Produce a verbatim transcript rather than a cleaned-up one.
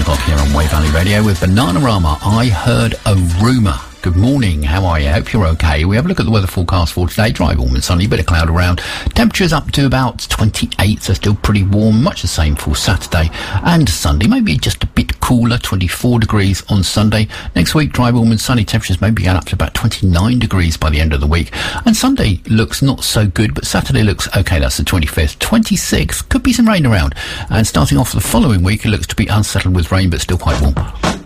o'clock here on Wave Valley Radio with Bananarama. I heard a rumour. Good morning, how are you? Hope you're okay. We have a look at the weather forecast for today. Dry, warm and sunny, bit of cloud around. Temperatures up to about twenty-eight, so still pretty warm. Much the same for Saturday and Sunday. Maybe just a bit cooler, twenty-four degrees on Sunday. Next week, dry, warm and sunny. Temperatures maybe get up to about twenty-nine degrees by the end of the week. And Sunday looks not so good, but Saturday looks okay. That's the twenty-fifth. twenty-sixth, could be some rain around. And starting off the following week, it looks to be unsettled with rain, but still quite warm.